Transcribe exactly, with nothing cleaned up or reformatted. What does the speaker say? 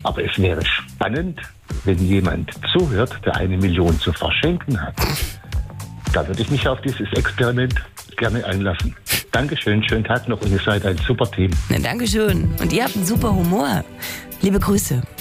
Aber es wäre spannend, wenn jemand zuhört, der eine Million zu verschenken hat. Da würde ich mich auf dieses Experiment gerne einlassen. Dankeschön, schönen Tag noch und ihr seid ein super Team. Na, Dankeschön. Und ihr habt einen super Humor. Liebe Grüße.